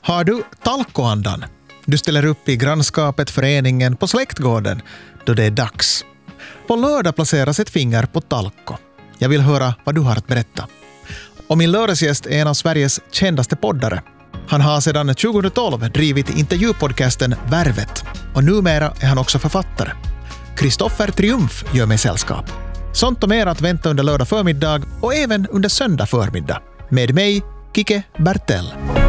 Har du talkoandan? Du ställer upp i grannskapet, föreningen, på släktgården då det är dags. På lördag placeras ett finger på talko. Jag vill höra vad du har att berätta. Och min lördagsgäst är en av Sveriges kändaste poddare. Han har sedan 2012 drivit intervjupodcasten Värvet och numera är han också författare. Kristoffer Triumf gör mig sällskap. Sånt och mer att vänta under lördag förmiddag och även under söndag förmiddag. Med mig, Kike Bertell.